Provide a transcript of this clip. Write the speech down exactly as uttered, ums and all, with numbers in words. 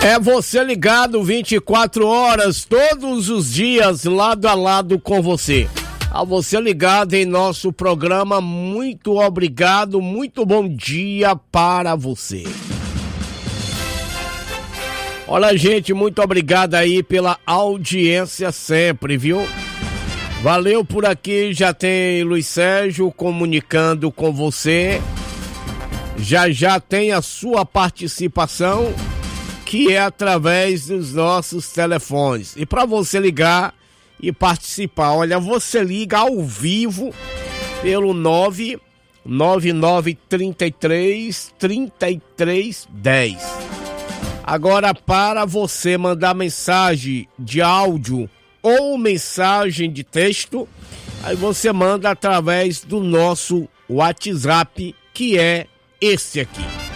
É você ligado vinte e quatro horas, todos os dias, lado a lado com você. A você ligado em nosso programa, muito obrigado, muito bom dia para você. Olha, gente, muito obrigado aí pela audiência sempre, viu? Valeu por aqui, já tem Luiz Sérgio comunicando com você. Já já tem a sua participação, que é através dos nossos telefones. E para você ligar e participar, olha, você liga ao vivo pelo nove nove nove três três, três três um zero. Agora, para você mandar mensagem de áudio ou mensagem de texto, aí você manda através do nosso WhatsApp, que é esse aqui.